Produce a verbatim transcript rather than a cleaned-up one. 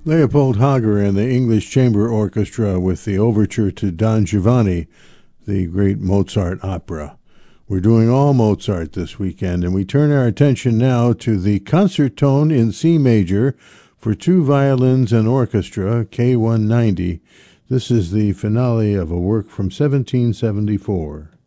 Leopold Hager and the English Chamber Orchestra with the overture to Don Giovanni, the great Mozart opera. We're doing all Mozart this weekend, and we turn our attention now to the Concertone in C major for two violins and orchestra, K one ninety. This is the finale of a work from seventeen seventy-four.